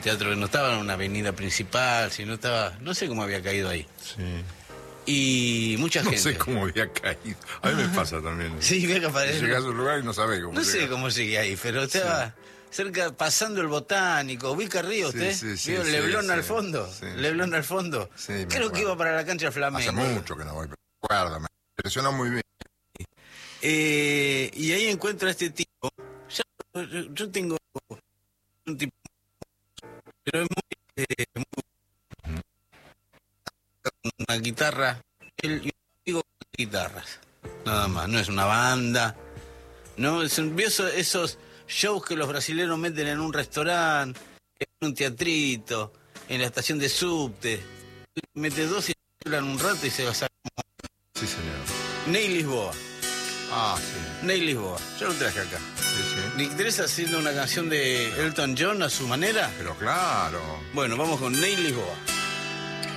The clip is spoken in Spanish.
teatro que no estaba en una avenida principal, sino estaba, no sé cómo había caído ahí. Sí. Y mucha gente. No sé cómo había caído. A mí me pasa también. Sí, ve que aparece. Llegás a un lugar y no sabés cómo No sé llegás. cómo llegué ahí, pero estaba cerca, pasando el Botánico. ¿Ubica Río usted? ¿Vio el Leblon al fondo? Leblon al fondo. Sí, Creo que iba para la cancha Flamengo. Hace mucho que no voy, pero recuerdo, me impresionó muy bien. Y ahí encuentro a este tipo. Yo tengo un tipo, pero es una guitarra. Yo digo guitarras, nada más. No es una banda. No, vio esos shows que los brasileños meten en un restaurante, en un teatrito, en la estación de subte. Mete dos y hablan un rato y se va a sacar. Sí, señor. Ney Lisboa. Ah, sí. Ney Lisboa. Yo lo traje acá. Sí. ¿Le interesa haciendo una canción de Elton John a su manera? Pero claro. Bueno, vamos con Ney Lisboa.